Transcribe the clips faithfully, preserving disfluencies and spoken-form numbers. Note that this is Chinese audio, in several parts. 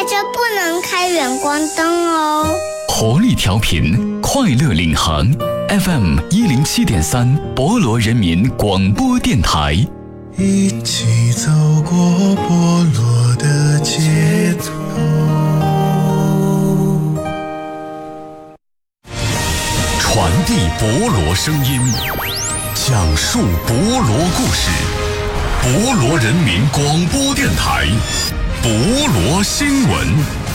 着不能开远光灯哦。 活力调频，快乐领航 F M 一零七点三，博罗人民广播电台。 一起走过博罗的街头， 传递博罗声音，讲述博罗故事。博罗人民广播电台，博罗新闻。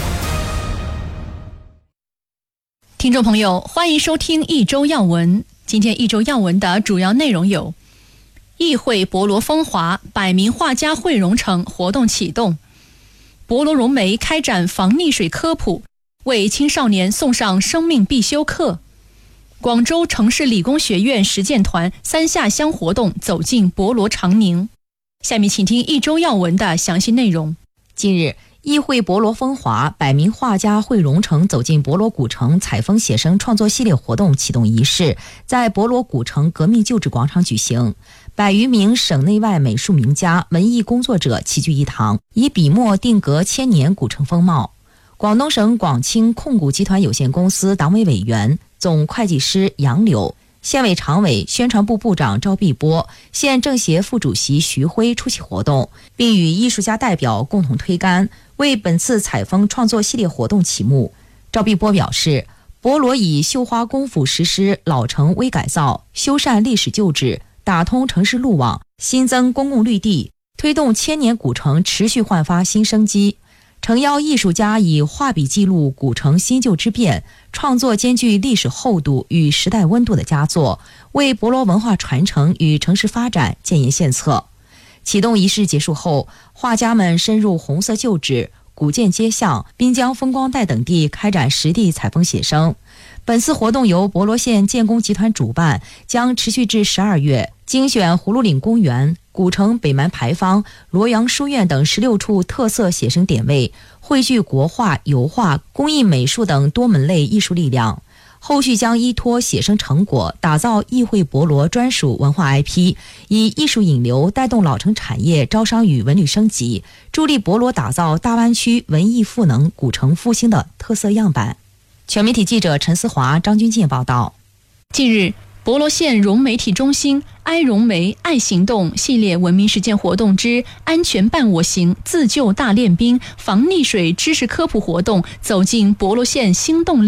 听众朋友，欢迎收听一周要闻。今天一周要闻的主要内容有：议会博罗风华，百名画家汇融城活动启动；博罗融媒开展防溺水科普，为青少年送上生命必修课；广州城市理工学院实践团三下乡活动走进博罗长宁。下面请听一周要闻的详细内容。 近日，议会博罗风华，百名画家汇融城走进博罗古城采风写生创作系列活动启动仪式在博罗古城革命旧址广场举行。百余名省内外美术名家、文艺工作者齐聚一堂，以笔墨定格千年古城风貌。广东省广清控股集团有限公司党委委员、总会计师杨柳，县委常委、宣传部部长赵碧波，县政协副主席徐辉出席活动，并与艺术家代表共同推杆，为本次采风创作系列活动启幕。赵碧波表示，博罗以绣花功夫实施老城微改造，修缮历史旧址，打通城市路网，新增公共绿地，推动千年古城持续焕发新生机。诚邀艺术家以画笔记录古城新旧之变，创作兼具历史厚度与时代温度的佳作，为博罗文化传承与城市发展建言献策。启动仪式结束后，画家们深入红色旧址、古建街巷、滨江风光带等地开展实地采风写生。本次活动由博罗县建工集团主办，将持续至十二月，精选葫芦岭公园、古城北门牌坊、罗阳书院等十六处特色写生点位，汇聚国画、油画、工艺美术等多门类艺术力量。后续将依托写生成果，打造议会博罗专属文化 I P， 以艺术引流带动老城产业招商与文旅升级，助力博罗打造大湾区文艺赋能、古城复兴的特色样板。全媒体记者陈思华、张军健报道。 近日，博罗县融媒体中心爱融媒爱行动系列文明实践活动之安全伴我行自救大练兵防溺水知识科普活动走进博罗县新动力